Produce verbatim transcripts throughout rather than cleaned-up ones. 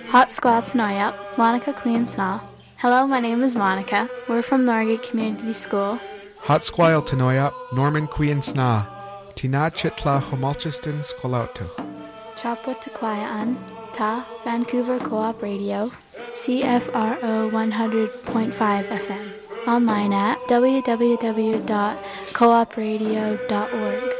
Hot Squall Tanoyap, Monica Queen Sna. Hello, my name is Monica. We're from Norgate Community School. Hot Squall Tanoyap, Norman Queen Sna. Tina Chitla Homolchiston Squalauto. Chapwa Taquayan, Ta, Vancouver Co-op Radio, C F R O one hundred point five F M. Online at w w w dot coop radio dot org.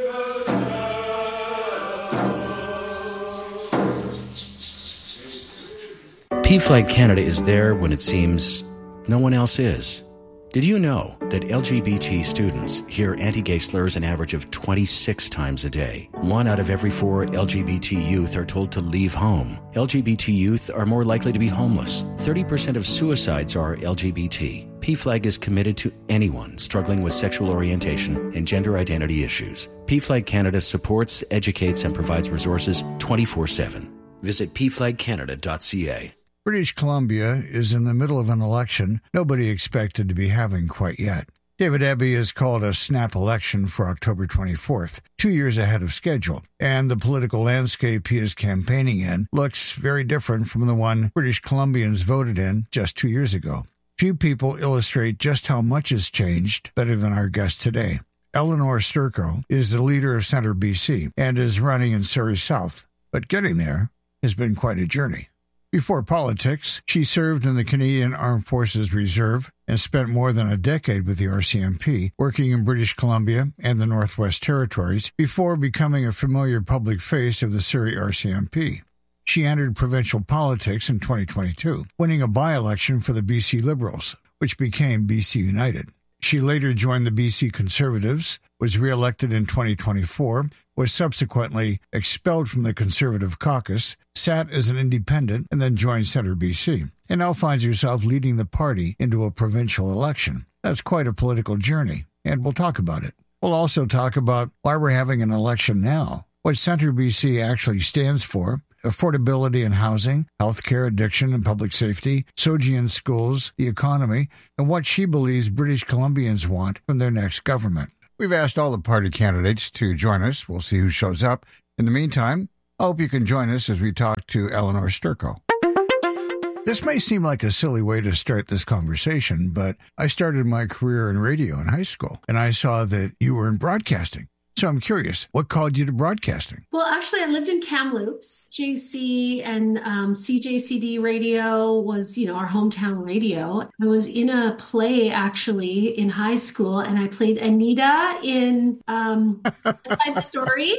P-Flag Canada is there when it seems no one else is. Did you know that L G B T students hear anti-gay slurs an average of twenty-six times a day? One out of every four L G B T youth are told to leave home. L G B T youth are more likely to be homeless. thirty percent of suicides are L G B T. P-Flag is committed to anyone struggling with sexual orientation and gender identity issues. P-Flag Canada supports, educates, and provides resources twenty-four seven. Visit p flag canada dot c a. British Columbia is in the middle of an election nobody expected to be having quite yet. David Eby has called a snap election for October twenty-fourth, two years ahead of schedule, and the political landscape he is campaigning in looks very different from the one British Columbians voted in just two years ago. Few people illustrate just how much has changed better than our guest today. Eleanor Sturko is the leader of Centre B C and is running in Surrey South, but getting there has been quite a journey. Before politics, she served in the Canadian Armed Forces Reserve and spent more than a decade with the R C M P, working in British Columbia and the Northwest Territories before becoming a familiar public face of the Surrey R C M P. She entered provincial politics in twenty twenty-two, winning a by-election for the B C Liberals, which became B C United. She later joined the B C Conservatives, was re-elected in twenty twenty-four, was subsequently expelled from the Conservative caucus, sat as an independent, and then joined Centre B C, and now finds herself leading the party into a provincial election. That's quite a political journey, and we'll talk about it. We'll also talk about why we're having an election now, what Centre B C actually stands for, affordability in housing, healthcare, addiction, and public safety, SOGI in schools, the economy, and what she believes British Columbians want from their next government. We've asked all the party candidates to join us. We'll see who shows up. In the meantime, I hope you can join us as we talk to Eleanor Sturko. This may seem like a silly way to start this conversation, but I started my career in radio in high school, and I saw that you were in broadcasting. So I'm curious, what called you to broadcasting? Well, actually, I lived in Kamloops. J C and um, C J C D radio was, you know, our hometown radio. I was in a play, actually, in high school, and I played Anita in um, A Side Story.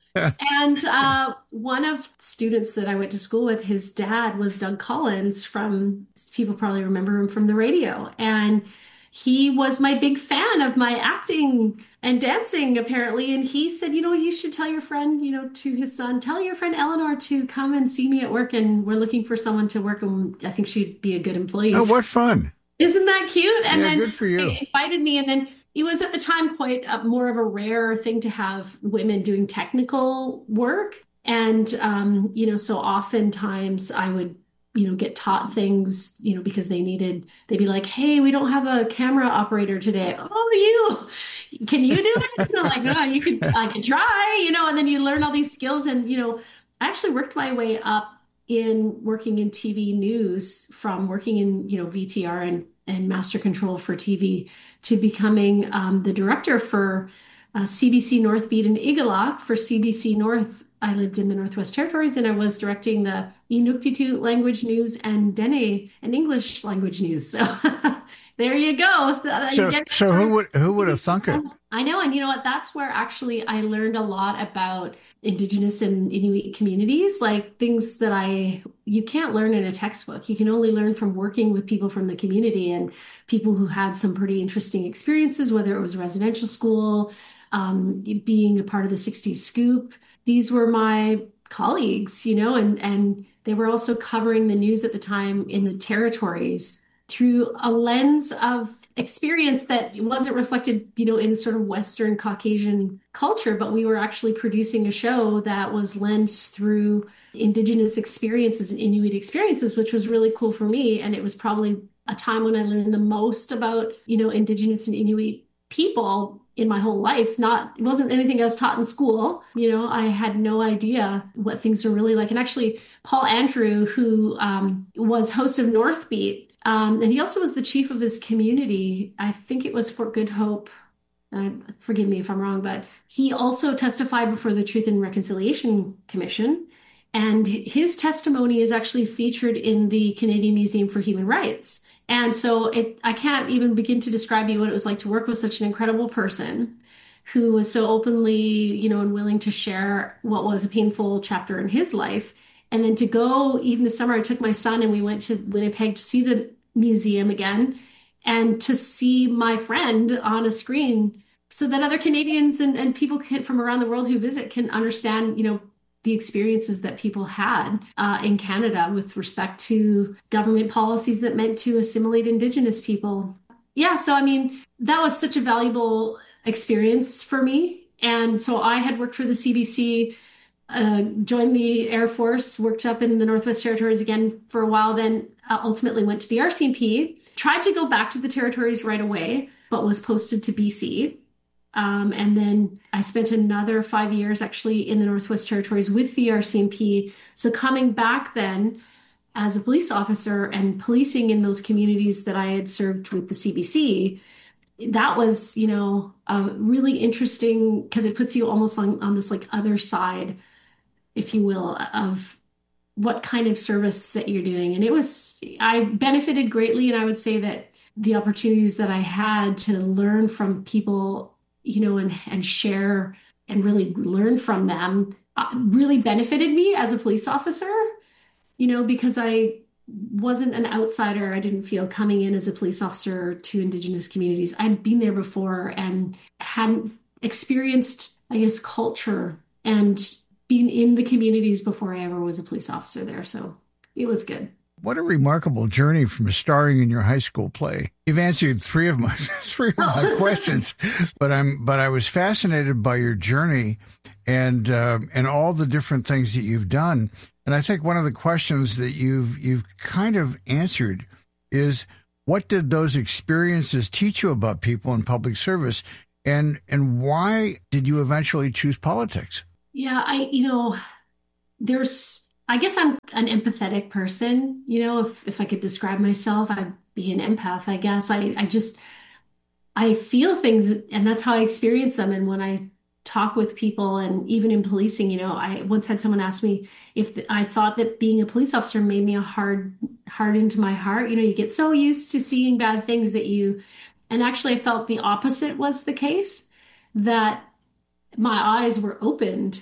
And uh, one of students that I went to school with, his dad was Doug Collins from, people probably remember him from the radio. And he was my big fan of my acting and dancing, apparently. And he said, you know, you should tell your friend, you know, to his son, tell your friend Eleanor to come and see me at work. And we're looking for someone to work. And I think she'd be a good employee. Oh, what fun. Isn't that cute? And yeah, then good for you. They invited me. And then it was at the time quite a, more of a rare thing to have women doing technical work. And, um, you know, so oftentimes I would, you know, get taught things, you know, because they needed, they'd be like, hey, we don't have a camera operator today. Oh, you, can you do it? And I'm like, no, you could, I could try, you know, and then you learn all these skills. And, you know, I actually worked my way up in working in T V news, from working in, you know, V T R and, and master control for T V to becoming um, the director for uh, C B C North Beat in Igalok. For C B C North, I lived in the Northwest Territories, and I was directing the Inuktitut language news and Dene and English language news. So there you go. So, you so who would who would have thunk it? I know. And you know what? That's where actually I learned a lot about Indigenous and Inuit communities, like things that I, you can't learn in a textbook. You can only learn from working with people from the community and people who had some pretty interesting experiences, whether it was residential school, um, being a part of the sixties Scoop. These were my colleagues, you know, and, and they were also covering the news at the time in the territories through a lens of experience that wasn't reflected, you know, in sort of Western Caucasian culture, but we were actually producing a show that was lensed through Indigenous experiences and Inuit experiences, which was really cool for me. And it was probably a time when I learned the most about, you know, Indigenous and Inuit people in my whole life. Not, it wasn't anything I was taught in school. You know, I had no idea what things were really like. And actually, Paul Andrew, who um, was host of North Beat, um, and he also was the chief of his community. I think it was Fort Good Hope. Uh, forgive me if I'm wrong, but he also testified before the Truth and Reconciliation Commission. And his testimony is actually featured in the Canadian Museum for Human Rights. And so it, I can't even begin to describe you what it was like to work with such an incredible person who was so openly, you know, and willing to share what was a painful chapter in his life. And then to go, even this summer, I took my son and we went to Winnipeg to see the museum again and to see my friend on a screen so that other Canadians and, and people can, from around the world who visit can understand, you know, the experiences that people had uh, in Canada with respect to government policies that meant to assimilate Indigenous people. Yeah, so I mean, that was such a valuable experience for me. And so I had worked for the C B C, uh, joined the Air Force, worked up in the Northwest Territories again for a while, then uh, ultimately went to the R C M P, tried to go back to the Territories right away, but was posted to B C. Um, and then I spent another five years actually in the Northwest Territories with the R C M P. So coming back then as a police officer and policing in those communities that I had served with the C B C, that was, you know, uh, really interesting because it puts you almost on, on this like other side, if you will, of what kind of service that you're doing. And it was, I benefited greatly. And I would say that the opportunities that I had to learn from people, you know, and, and share and really learn from them uh, really benefited me as a police officer, you know, because I wasn't an outsider. I didn't feel coming in as a police officer to Indigenous communities. I'd been there before and hadn't experienced, I guess, culture and been in the communities before I ever was a police officer there. So it was good. What a remarkable journey from starring in your high school play. You've answered three of my three of my oh. questions, but I'm but I was fascinated by your journey and uh, and all the different things that you've done. And I think one of the questions that you've you've kind of answered is, what did those experiences teach you about people in public service, and and why did you eventually choose politics? Yeah, I you know, there's. I guess I'm an empathetic person, you know, if, if I could describe myself, I'd be an empath, I guess. I, I just, I feel things and that's how I experience them. And when I talk with people and even in policing, you know, I once had someone ask me if the, I thought that being a police officer made me a hard, hard into my heart. You know, you get so used to seeing bad things that you, and actually I felt the opposite was the case, that my eyes were opened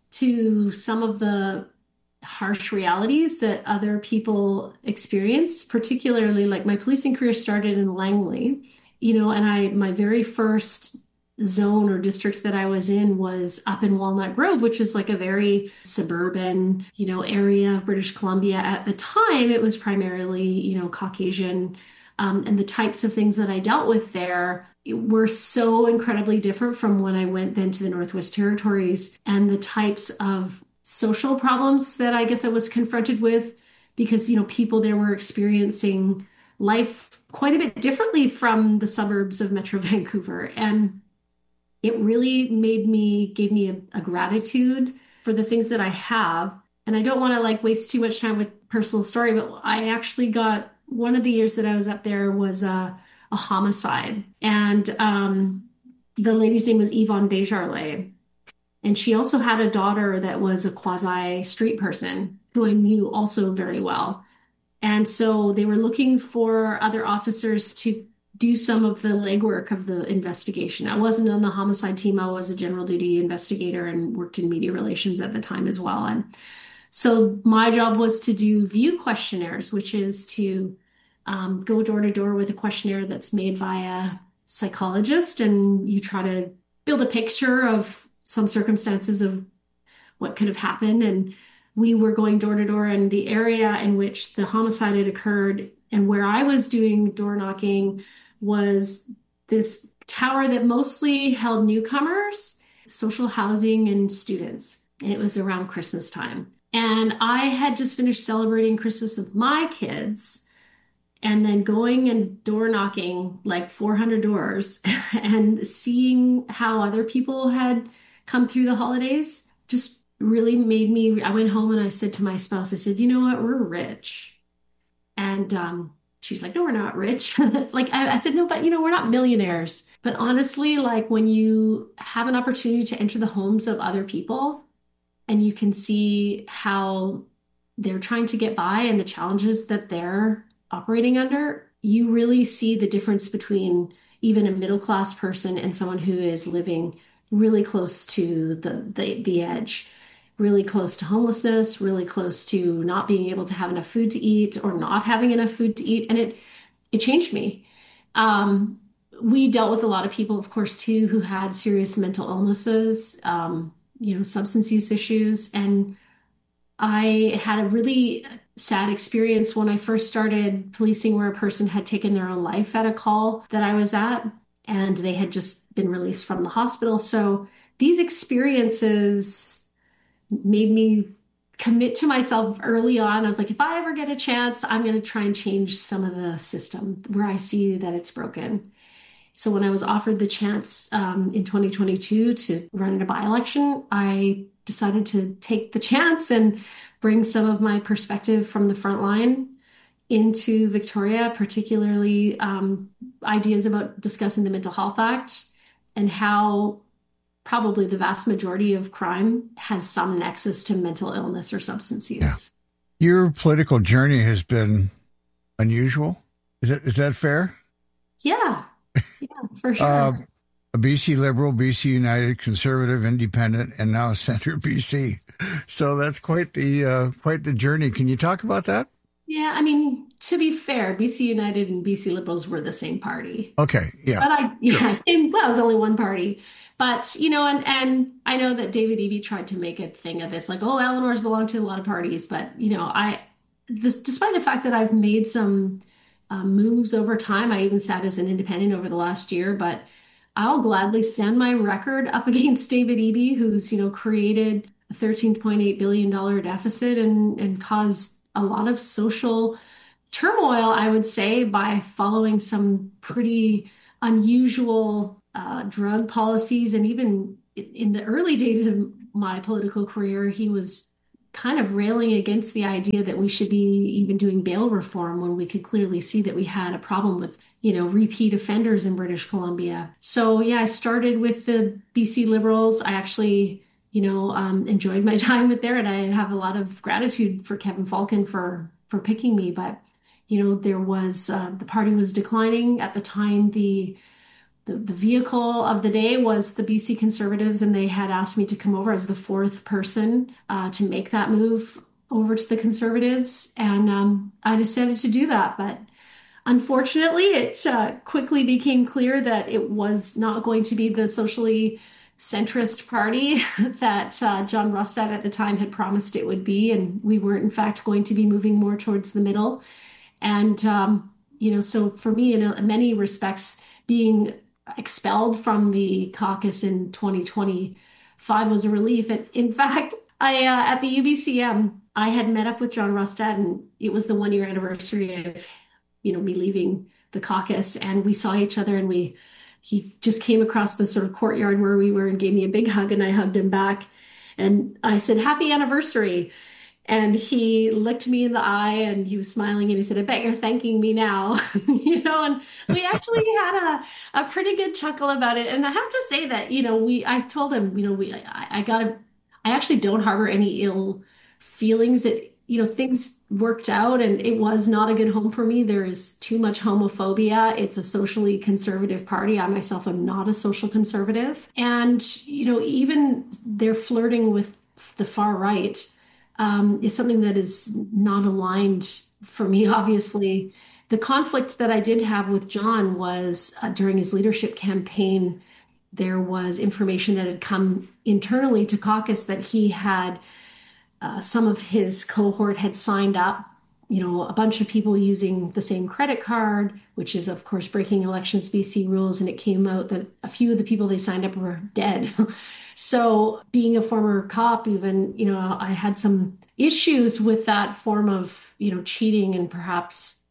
to some of the harsh realities that other people experience, particularly like my policing career started in Langley, you know, and I, my very first zone or district that I was in was up in Walnut Grove, which is like a very suburban, you know, area of British Columbia. At the time, it was primarily, you know, Caucasian, um, and the types of things that I dealt with there were so incredibly different from when I went then to the Northwest Territories, and the types of social problems that I guess I was confronted with, because, you know, people there were experiencing life quite a bit differently from the suburbs of Metro Vancouver. And it really made me, gave me a, a gratitude for the things that I have. And I don't want to like waste too much time with personal story, but I actually got, one of the years that I was up there was a, a homicide. And um, the lady's name was Yvonne Desjardins. And she also had a daughter that was a quasi street person who I knew also very well. And so they were looking for other officers to do some of the legwork of the investigation. I wasn't on the homicide team. I was a general duty investigator and worked in media relations at the time as well. And so my job was to do view questionnaires, which is to um, go door to door with a questionnaire that's made by a psychologist. And you try to build a picture of some circumstances of what could have happened. And we were going door to door in the area in which the homicide had occurred. And where I was doing door knocking was this tower that mostly held newcomers, social housing, and students. And it was around Christmas time. And I had just finished celebrating Christmas with my kids. and then going and door knocking like four hundred doors and seeing how other people had come through the holidays just really made me. I went home and I said to my spouse, I said, you know what, we're rich. And um, she's like, no, we're not rich. Like I, I said, no, but you know, we're not millionaires. But honestly, like when you have an opportunity to enter the homes of other people and you can see how they're trying to get by and the challenges that they're operating under, you really see the difference between even a middle class person and someone who is living really close to the, the, the edge, really close to homelessness, really close to not being able to have enough food to eat or not having enough food to eat. And it, it changed me. Um, we dealt with a lot of people, of course, too, who had serious mental illnesses, um, you know, substance use issues. And I had a really sad experience when I first started policing where a person had taken their own life at a call that I was at, and they had just been released from the hospital. So these experiences made me commit to myself early on. I was like, if I ever get a chance, I'm going to try and change some of the system where I see that it's broken. So when I was offered the chance um, in twenty twenty-two to run in a by-election, I decided to take the chance and bring some of my perspective from the front line into Victoria, particularly um, ideas about discussing the Mental Health Act and how probably the vast majority of crime has some nexus to mental illness or substance use. Yeah. Your political journey has been unusual. Is that, is that fair? Yeah, yeah, for sure. Uh, a B C Liberal, B C United, Conservative, Independent, and now Centre B C. So that's quite the uh, quite the journey. Can you talk about that? Yeah, I mean, to be fair, B C United and B C Liberals were the same party. Okay, yeah. But I, yeah, same, well, it was only one party. But, you know, and, and I know that David Eby tried to make a thing of this, like, oh, Eleanor's belonged to a lot of parties. But, you know, I, this, despite the fact that I've made some um, moves over time, I even sat as an independent over the last year, but I'll gladly stand my record up against David Eby, who's, you know, created a thirteen point eight billion dollars deficit and, and caused a lot of social turmoil, I would say, by following some pretty unusual uh, drug policies. And even in the early days of my political career, he was kind of railing against the idea that we should be even doing bail reform when we could clearly see that we had a problem with, you know, repeat offenders in British Columbia. So yeah, I started with the B C Liberals. I actually, you know, um, enjoyed my time with there, and I have a lot of gratitude for Kevin Falcon for for picking me. But you know, there was uh, the party was declining at the time. The The, the vehicle of the day was the B C Conservatives, and they had asked me to come over as the fourth person uh, to make that move over to the Conservatives. And um, I decided to do that. But unfortunately, it uh, quickly became clear that it was not going to be the socially centrist party that uh, John Rustad at the time had promised it would be. And we were, in fact, going to be moving more towards the middle. And, um, you know, so for me, in, in many respects, being expelled from the caucus in twenty twenty-five was a relief. And in fact, I uh, at the U B C M, I had met up with John Rustad, and it was the one year anniversary of, you know, me leaving the caucus, and we saw each other, and we he just came across the sort of courtyard where we were and gave me a big hug, and I hugged him back, and I said, "Happy anniversary." And he looked me in the eye, and he was smiling, and he said, "I bet you're thanking me now." You know, and we actually had a, a pretty good chuckle about it. And I have to say that, you know, we, I told him, you know, we, I, I gotta, I actually don't harbor any ill feelings. It, you know, things worked out, and it was not a good home for me. There is too much homophobia. It's a socially conservative party. I myself am not a social conservative. And, you know, even they're flirting with the far right. Um, is something that is not aligned for me, obviously. The conflict that I did have with John was uh, during his leadership campaign, there was information that had come internally to caucus that he had, uh, some of his cohort had signed up, you know, a bunch of people using the same credit card, which is, of course, breaking Elections B C rules. And it came out that a few of the people they signed up were dead. So being a former cop, even, you know, I had some issues with that form of, you know, cheating and perhaps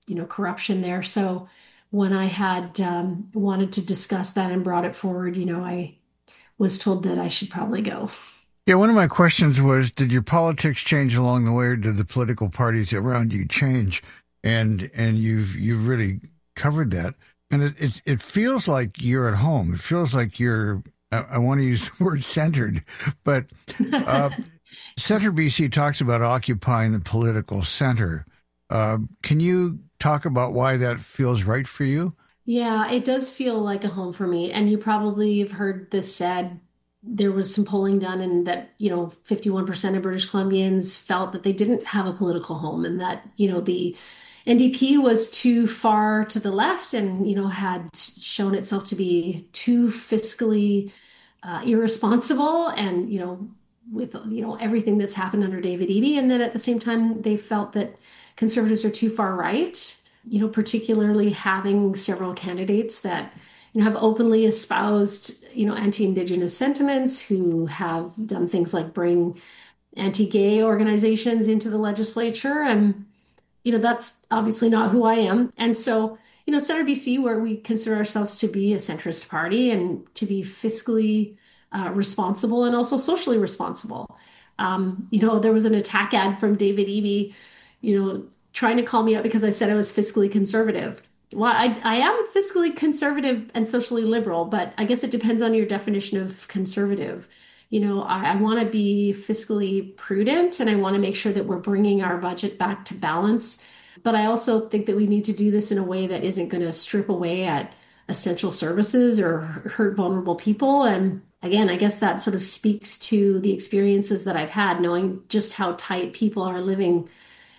you know, corruption there. So when I had um, wanted to discuss that and brought it forward, you know, I was told that I should probably go. Yeah, one of my questions was, did your politics change along the way, or did the political parties around you change? And and you've you've really covered that. And it it, it feels like you're at home. It feels like you're, I, I want to use the word centered, but uh, Centre B C talks about occupying the political center. Uh, can you talk about why that feels right for you? Yeah, it does feel like a home for me. And you probably have heard this said. There was some polling done, and that, you know, fifty-one percent of British Columbians felt that they didn't have a political home, and that, you know, the N D P was too far to the left and, you know, had shown itself to be too fiscally uh, irresponsible, and, you know, with, you know, everything that's happened under David Eby. And then at the same time, they felt that Conservatives are too far right, you know, particularly having several candidates that, you know, have openly espoused, you know, anti-Indigenous sentiments, who have done things like bring anti-gay organizations into the legislature. And, you know, that's obviously not who I am. And so, you know, Centre B C, where we consider ourselves to be a centrist party and to be fiscally uh, responsible and also socially responsible. Um, you know, there was an attack ad from David Eby, you know, trying to call me out because I said I was fiscally conservative. Well, I, I am fiscally conservative and socially liberal, but I guess it depends on your definition of conservative. You know, I, I want to be fiscally prudent, and I want to make sure that we're bringing our budget back to balance. But I also think that we need to do this in a way that isn't going to strip away at essential services or hurt vulnerable people. And again, I guess that sort of speaks to the experiences that I've had, knowing just how tight people are living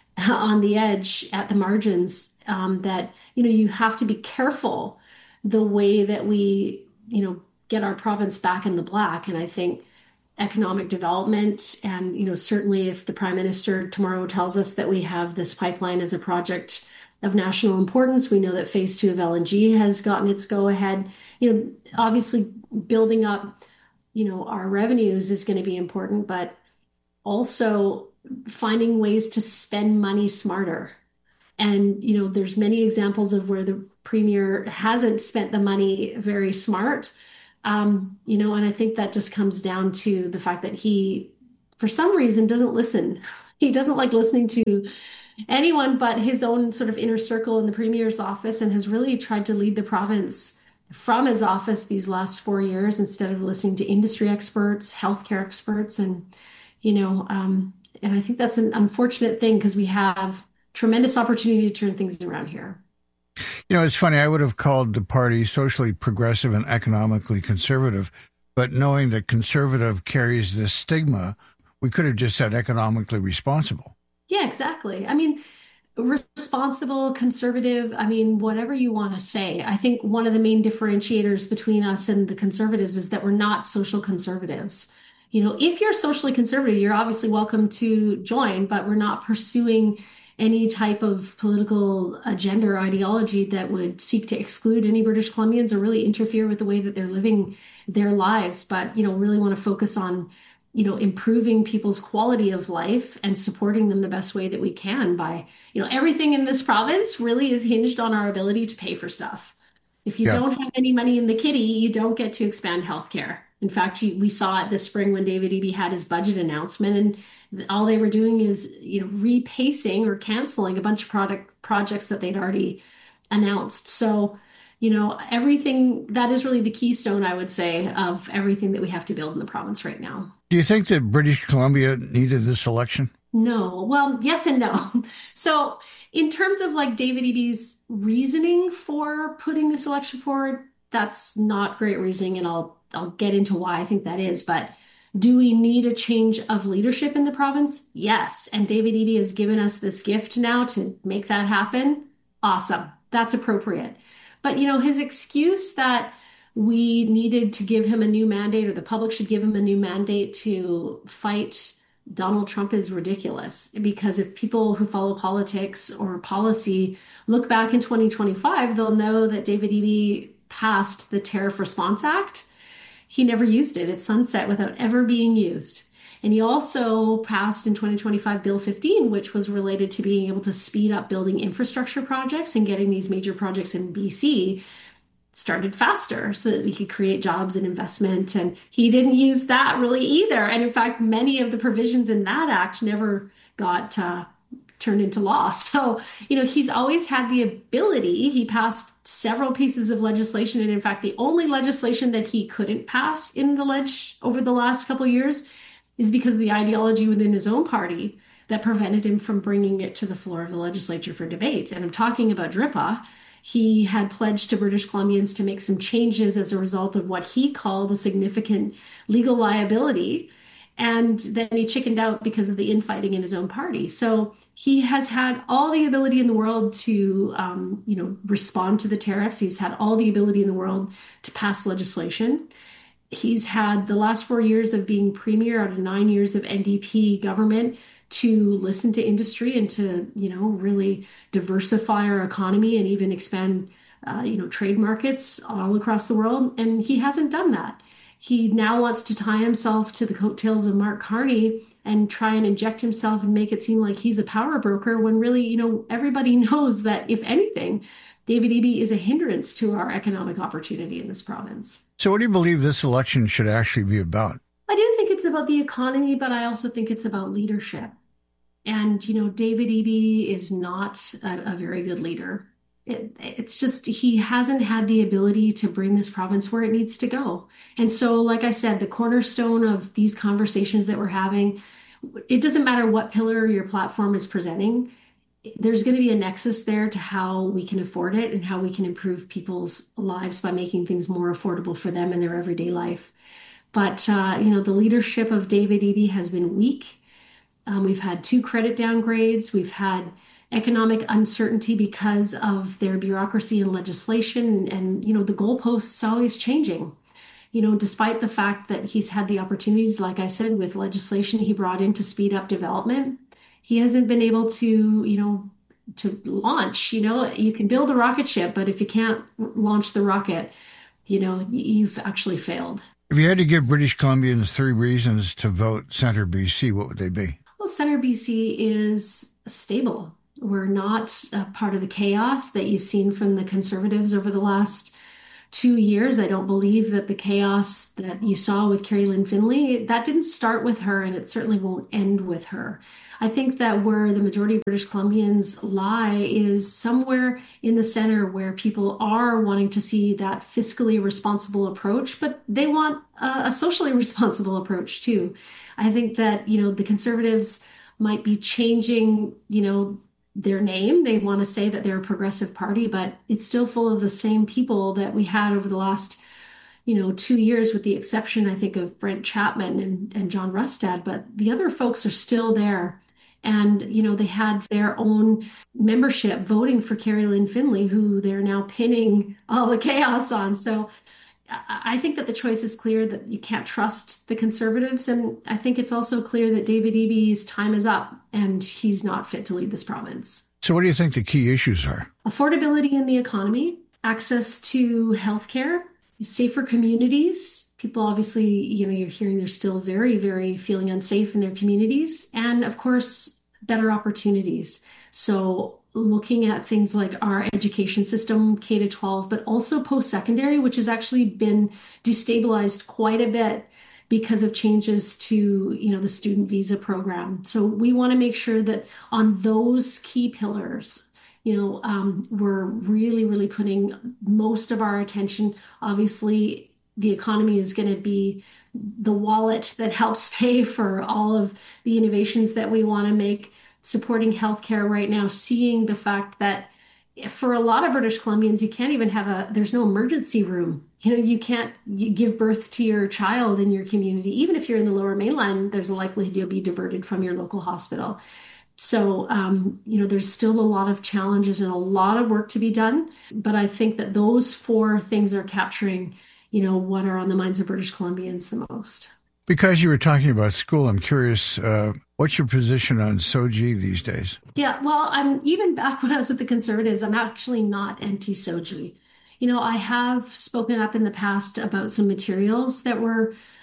on the edge at the margins. Um, that, you know, you have to be careful the way that we, you know, get our province back in the black. And I think economic development, and, you know, certainly if the Prime Minister tomorrow tells us that we have this pipeline as a project of national importance, we know that phase two of L N G has gotten its go ahead. You know, obviously building up, you know, our revenues is going to be important, but also finding ways to spend money smarter. And, you know, there's many examples of where the Premier hasn't spent the money very smart. Um, you know, and I think that just comes down to the fact that he, for some reason, doesn't listen. He doesn't like listening to anyone but his own sort of inner circle in the Premier's office, and has really tried to lead the province from his office these last four years instead of listening to industry experts, healthcare experts. And, you know, um, and I think that's an unfortunate thing, because we have tremendous opportunity to turn things around here. You know, it's funny. I would have called the party socially progressive and economically conservative, but knowing that conservative carries this stigma, we could have just said economically responsible. Yeah, exactly. I mean, responsible, conservative, I mean, whatever you want to say. I think one of the main differentiators between us and the Conservatives is that we're not social conservatives. You know, if you're socially conservative, you're obviously welcome to join, but we're not pursuing any type of political agenda or ideology that would seek to exclude any British Columbians or really interfere with the way that they're living their lives. But, you know, really want to focus on, you know, improving people's quality of life and supporting them the best way that we can by, you know, everything in this province really is hinged on our ability to pay for stuff. If you yeah. don't have any money in the kitty, you don't get to expand healthcare. In fact, we saw it this spring when David Eby had his budget announcement, and all they were doing is, you know, repacing or canceling a bunch of product projects that they'd already announced. So, you know, everything that is really the keystone, I would say, of everything that we have to build in the province right now. Do you think that British Columbia needed this election? No. Well, yes and no. So in terms of like David Eby's reasoning for putting this election forward, that's not great reasoning, and I'll I'll get into why I think that is. But do we need a change of leadership in the province? Yes. And David Eby has given us this gift now to make that happen. Awesome. That's appropriate. But, you know, his excuse that we needed to give him a new mandate, or the public should give him a new mandate to fight Donald Trump, is ridiculous. Because if people who follow politics or policy look back in twenty twenty-five, they'll know that David Eby passed the Tariff Response Act. He never used it. It sunset without ever being used. And he also passed in twenty twenty-five Bill fifteen, which was related to being able to speed up building infrastructure projects and getting these major projects in B C started faster so that we could create jobs and investment. And he didn't use that really either. And in fact, many of the provisions in that act never got uh, turned into law. So, you know, he's always had the ability. He passed several pieces of legislation. And in fact, the only legislation that he couldn't pass in the ledge over the last couple of years is because of the ideology within his own party that prevented him from bringing it to the floor of the legislature for debate. And I'm talking about D R I P A. He had pledged to British Columbians to make some changes as a result of what he called a significant legal liability. And then he chickened out because of the infighting in his own party. So he has had all the ability in the world to, um, you know, respond to the tariffs. He's had all the ability in the world to pass legislation. He's had the last four years of being premier out of nine years of N D P government to listen to industry and to, you know, really diversify our economy and even expand, uh, you know, trade markets all across the world. And he hasn't done that. He now wants to tie himself to the coattails of Mark Carney and try and inject himself and make it seem like he's a power broker when really, you know, everybody knows that if anything, David Eby is a hindrance to our economic opportunity in this province. So what do you believe this election should actually be about? I do think it's about the economy, but I also think it's about leadership. And, you know, David Eby is not a, a very good leader. It, it's just he hasn't had the ability to bring this province where it needs to go. And so, like I said, the cornerstone of these conversations that we're having, it doesn't matter what pillar your platform is presenting. There's going to be a nexus there to how we can afford it and how we can improve people's lives by making things more affordable for them in their everyday life. But, uh, you know, the leadership of David Eby has been weak. Um, we've had two credit downgrades. We've had economic uncertainty because of their bureaucracy and legislation. And, and, you know, the goalposts always changing. You know, despite the fact that he's had the opportunities, like I said, with legislation he brought in to speed up development, he hasn't been able to, you know, to launch. You know, you can build a rocket ship, but if you can't launch the rocket, you know, you've actually failed. If you had to give British Columbians three reasons to vote Centre B C, what would they be? Well, Centre B C is stable. We're not a part of the chaos that you've seen from the Conservatives over the last two years. I don't believe that the chaos that you saw with Kerry-Lynne Finlay, that didn't start with her, and it certainly won't end with her. I think that where the majority of British Columbians lie is somewhere in the center where people are wanting to see that fiscally responsible approach, but they want a, a socially responsible approach too. I think that, you know, the Conservatives might be changing, you know, their name. They want to say that they're a progressive party, but it's still full of the same people that we had over the last, you know, two years, with the exception, I think, of Brent Chapman and, and John Rustad. But the other folks are still there. And, you know, they had their own membership voting for Kerry-Lynne Finlay, who they're now pinning all the chaos on. So I think that the choice is clear that you can't trust the Conservatives. And I think it's also clear that David Eby's time is up and he's not fit to lead this province. So what do you think the key issues are? Affordability in the economy, access to healthcare, safer communities. People obviously, you know, you're hearing they're still very, very feeling unsafe in their communities. And of course, better opportunities. So looking at things like our education system, K to twelve, but also post-secondary, which has actually been destabilized quite a bit because of changes to, you know, the student visa program. So we want to make sure that on those key pillars, you know, um, we're really, really putting most of our attention. Obviously, the economy is going to be the wallet that helps pay for all of the innovations that we want to make. Supporting healthcare right now, seeing the fact that for a lot of British Columbians, you can't even have a, there's no emergency room. You know, you can't give birth to your child in your community. Even if you're in the Lower Mainland, there's a likelihood you'll be diverted from your local hospital. So, um, you know, there's still a lot of challenges and a lot of work to be done. But I think that those four things are capturing, you know, what are on the minds of British Columbians the most. Because you were talking about school, I'm curious, uh, what's your position on S O G I these days? Yeah, well, I'm even back when I was with the Conservatives, I'm actually not anti-S O G I. You know, I have spoken up in the past about some materials that were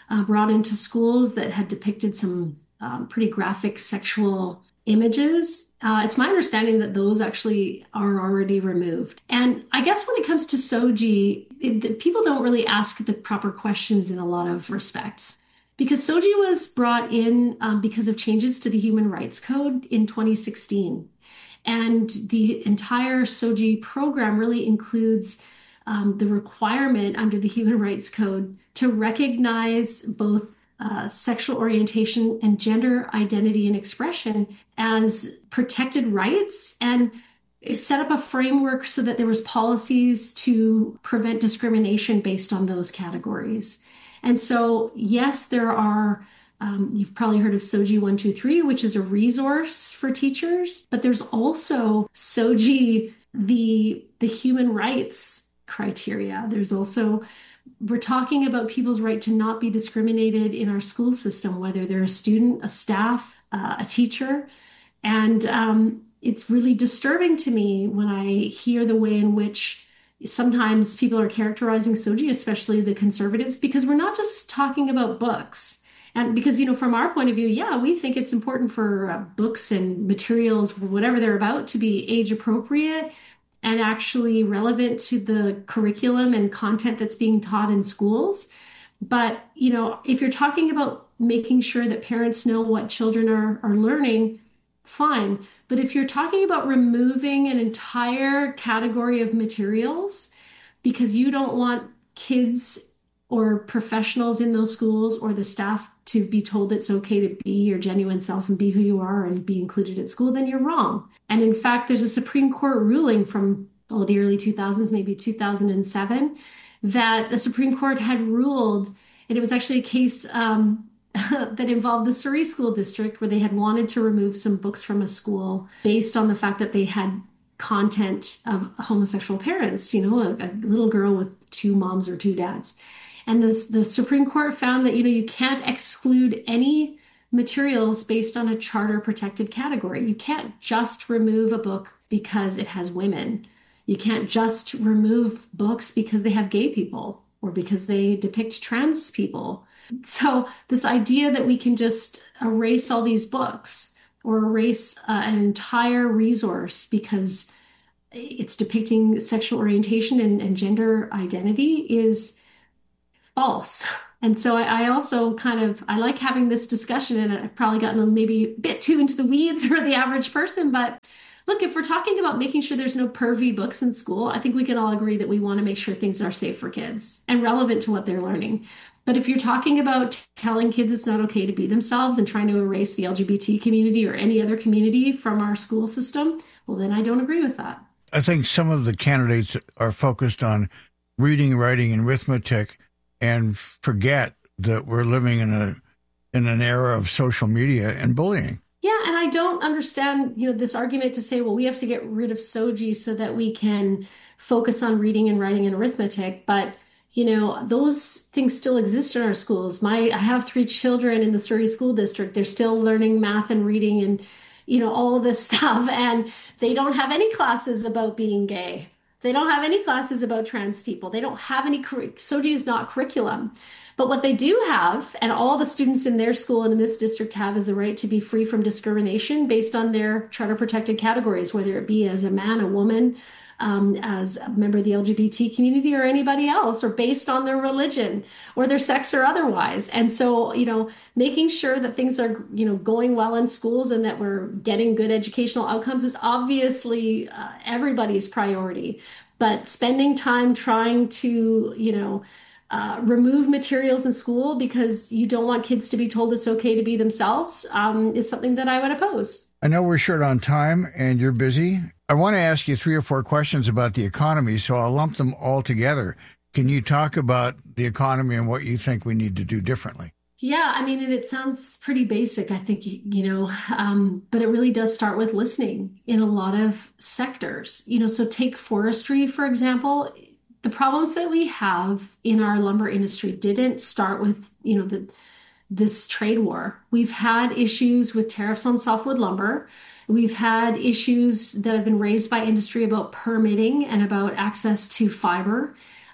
uh, brought into schools that had depicted some um, pretty graphic sexual images. Uh, it's my understanding that those actually are already removed. And I guess when it comes to SOGI, it, the, people don't really ask the proper questions in a lot of respects. Because SOGI was brought in um, because of changes to the Human Rights Code in twenty sixteen. And the entire SOGI program really includes um, the requirement under the Human Rights Code to recognize both uh, sexual orientation and gender identity and expression as protected rights, and set up a framework so that there was policies to prevent discrimination based on those categories. And so, yes, there are, um, you've probably heard of SOGI one two three, which is a resource for teachers, but there's also SOGI, the, the human rights criteria. There's also, we're talking about people's right to not be discriminated in our school system, whether they're a student, a staff, uh, a teacher. And um, it's really disturbing to me when I hear the way in which sometimes people are characterizing SOGI, especially the conservatives, because we're not just talking about books. And because, you know, from our point of view, yeah, we think it's important for uh, books and materials, whatever they're about, to be age appropriate and actually relevant to the curriculum and content that's being taught in schools. But, you know, if you're talking about making sure that parents know what children are, are learning, fine. But if you're talking about removing an entire category of materials because you don't want kids or professionals in those schools or the staff to be told it's okay to be your genuine self and be who you are and be included at school, then you're wrong. And in fact, there's a Supreme Court ruling from oh, the early two thousands, maybe two thousand seven, that the Supreme Court had ruled, and it was actually a case um, that involved the Surrey School District, where they had wanted to remove some books from a school based on the fact that they had content of homosexual parents, you know, a, a little girl with two moms or two dads. And this, the Supreme Court found that, you know, you can't exclude any materials based on a charter protected category. You can't just remove a book because it has women. You can't just remove books because they have gay people or because they depict trans people. So this idea that we can just erase all these books or erase uh, an entire resource because it's depicting sexual orientation and, and gender identity is false. And so I, I also kind of, I like having this discussion, and I've probably gotten maybe a bit too into the weeds for the average person. But look, if we're talking about making sure there's no pervy books in school, I think we can all agree that we want to make sure things are safe for kids and relevant to what they're learning. But if you're talking about telling kids it's not okay to be themselves and trying to erase the L G B T community or any other community from our school system, well, then I don't agree with that. I think some of the candidates are focused on reading, writing, and arithmetic and forget that we're living in a in an era of social media and bullying. Yeah, and I don't understand, you know, this argument to say, well, we have to get rid of SOGI so that we can focus on reading and writing and arithmetic. But, you know, those things still exist in our schools. My I have three children in the Surrey School District. They're still learning math and reading and, you know, all of this stuff. And they don't have any classes about being gay. They don't have any classes about trans people. They don't have any, SOGI is not curriculum. But what they do have, and all the students in their school and in this district have, is the right to be free from discrimination based on their charter protected categories, whether it be as a man, a woman, um, as a member of the L G B T community or anybody else, or based on their religion or their sex or otherwise. And so, you know, making sure that things are, you know, going well in schools and that we're getting good educational outcomes is obviously uh, everybody's priority. But spending time trying to, you know, Uh, remove materials in school because you don't want kids to be told it's okay to be themselves um, is something that I would oppose. I know we're short on time and you're busy. I want to ask you three or four questions about the economy, so I'll lump them all together. Can you talk about the economy and what you think we need to do differently? Yeah, I mean, and it sounds pretty basic, I think, you know, um, but it really does start with listening in a lot of sectors. You know, so take forestry, for example. The problems that we have in our lumber industry didn't start with, you know, the, this trade war. We've had issues with tariffs on softwood lumber. We've had issues that have been raised by industry about permitting and about access to fiber.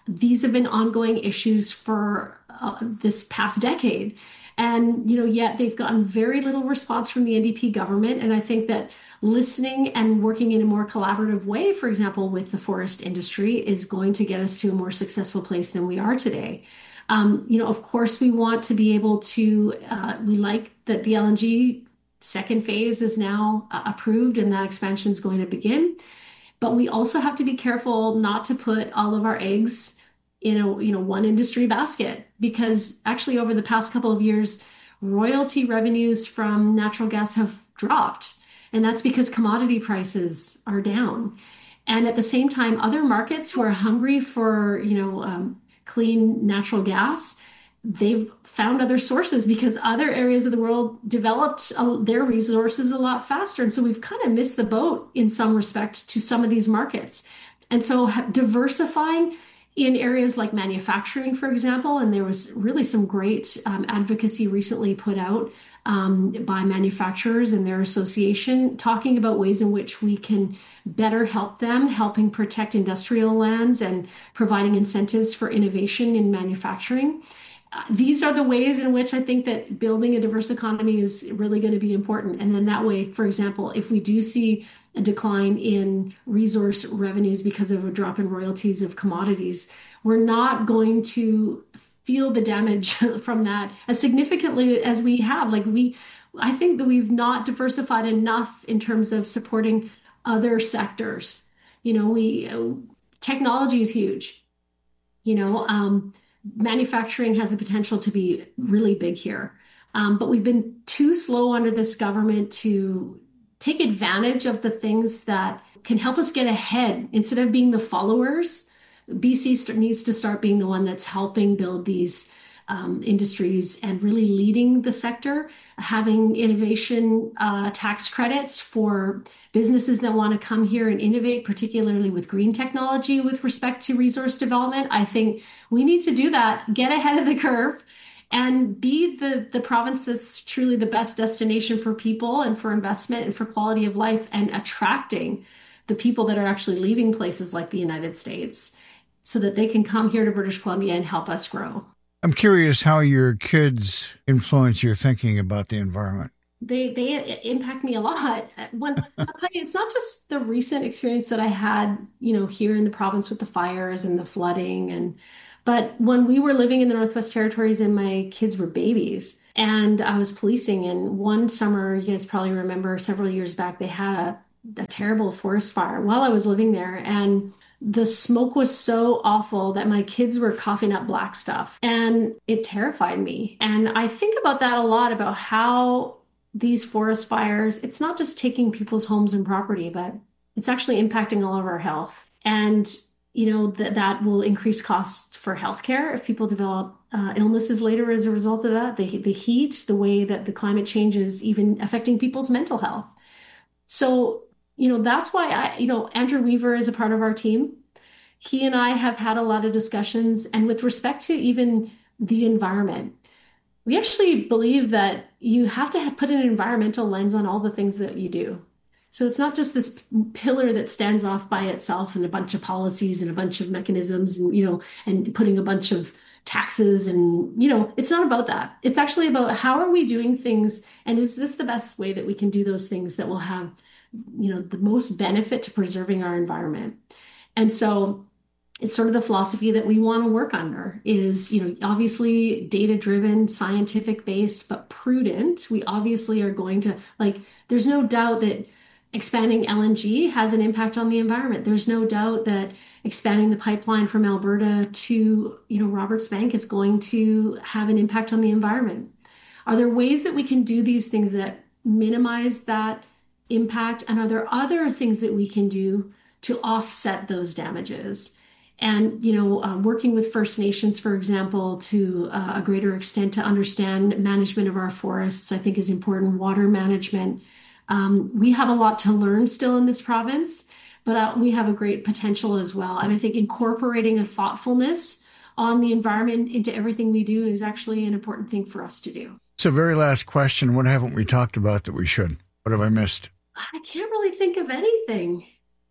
these have been ongoing issues for uh, this past decade. And, you know, yet they've gotten very little response from the N D P government. And I think that listening and working in a more collaborative way, for example, with the forest industry, is going to get us to a more successful place than we are today. Um, you know, of course, we want to be able to, uh, we like that the L N G second phase is now uh, approved and that expansion is going to begin. But we also have to be careful not to put all of our eggs in a, you know, one industry basket, because actually over the past couple of years, royalty revenues from natural gas have dropped. And that's because commodity prices are down. And at the same time, other markets who are hungry for, you know, um, clean natural gas, they've found other sources because other areas of the world developed uh, their resources a lot faster. And so we've kind of missed the boat in some respect to some of these markets. And so diversifying in areas like manufacturing, for example, and there was really some great um, advocacy recently put out um, by manufacturers and their association, talking about ways in which we can better help them, helping protect industrial lands and providing incentives for innovation in manufacturing. Uh, these are the ways in which I think that building a diverse economy is really going to be important. And then that way, for example, if we do see a decline in resource revenues because of a drop in royalties of commodities, we're not going to feel the damage from that as significantly as we have. Like we, I think that we've not diversified enough in terms of supporting other sectors. You know, we, technology is huge, you know, um, manufacturing has the potential to be really big here. Um, but we've been too slow under this government to take advantage of the things that can help us get ahead. Instead of being the followers, B C st- needs to start being the one that's helping build these um, industries and really leading the sector, having innovation uh, tax credits for businesses that want to come here and innovate, particularly with green technology with respect to resource development. I think we need to do that, get ahead of the curve, and be the, the province that's truly the best destination for people and for investment and for quality of life, and attracting the people that are actually leaving places like the United States so that they can come here to British Columbia and help us grow. I'm curious how your kids influence your thinking about the environment. They they impact me a lot. When, I'll tell you, it's not just the recent experience that I had, you know, here in the province with the fires and the flooding, and but when we were living in the Northwest Territories and my kids were babies and I was policing, and one summer, you guys probably remember several years back, they had a, a terrible forest fire while I was living there. And the smoke was so awful that my kids were coughing up black stuff, and it terrified me. And I think about that a lot, about how these forest fires, it's not just taking people's homes and property, but it's actually impacting all of our health. And, you know, that that will increase costs for healthcare if people develop uh, illnesses later as a result of that. The, the heat, the way that the climate change is even affecting people's mental health. So, you know, that's why I, you know, Andrew Weaver is a part of our team. He and I have had a lot of discussions, and with respect to even the environment, we actually believe that you have to have put an environmental lens on all the things that you do. So it's not just this pillar that stands off by itself and a bunch of policies and a bunch of mechanisms and, you know, and putting a bunch of taxes and, you know, it's not about that. It's actually about how are we doing things, and is this the best way that we can do those things that will have, you know, the most benefit to preserving our environment. And so it's sort of the philosophy that we want to work under is, you know, obviously data-driven, scientific-based, but prudent. We obviously are going to, like, there's no doubt that expanding L N G has an impact on the environment. There's no doubt that expanding the pipeline from Alberta to, you know, Roberts Bank is going to have an impact on the environment. Are there ways that we can do these things that minimize that impact? And are there other things that we can do to offset those damages? And, you know, uh, working with First Nations, for example, to uh, a greater extent to understand management of our forests, I think is important. Water management. Um, we have a lot to learn still in this province, but uh, we have a great potential as well. And I think incorporating a thoughtfulness on the environment into everything we do is actually an important thing for us to do. So very last question, what haven't we talked about that we should? What have I missed? I can't really think of anything.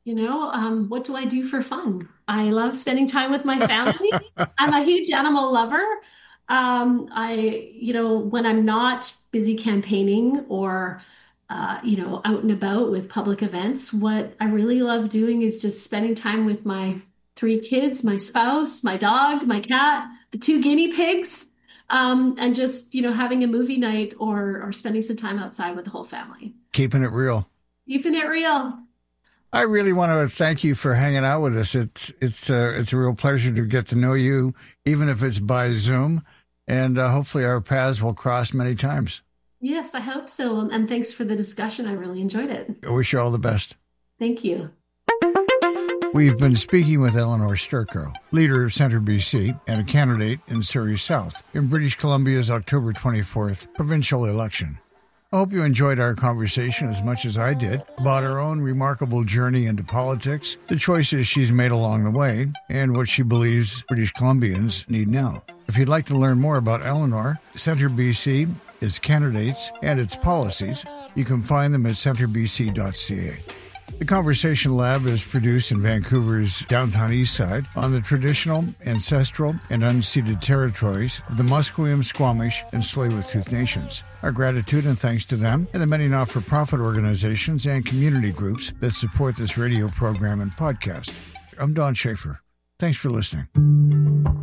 You know, um, what do I do for fun? I love spending time with my family. I'm a huge animal lover. Um, I, you know, when I'm not busy campaigning or, uh, you know, out and about with public events, what I really love doing is just spending time with my three kids, my spouse, my dog, my cat, the two guinea pigs, um, and just, you know, having a movie night or or spending some time outside with the whole family. Keeping it real. Keeping it real. I really want to thank you for hanging out with us. It's it's uh, it's a real pleasure to get to know you, even if it's by Zoom, and uh, hopefully our paths will cross many times. Yes, I hope so. And thanks for the discussion. I really enjoyed it. I wish you all the best. Thank you. We've been speaking with Eleanor Sturko, leader of Centre B C and a candidate in Surrey South in British Columbia's October twenty-fourth provincial election. I hope you enjoyed our conversation as much as I did about her own remarkable journey into politics, the choices she's made along the way, and what she believes British Columbians need now. If you'd like to learn more about Eleanor, Centre B C, its candidates, and its policies, you can find them at centre b c dot c a. The Conversation Lab is produced in Vancouver's downtown east side on the traditional, ancestral, and unceded territories of the Musqueam, Squamish, and Tsleil-Waututh Nations. Our gratitude and thanks to them and the many not-for-profit organizations and community groups that support this radio program and podcast. I'm Don Schaefer. Thanks for listening.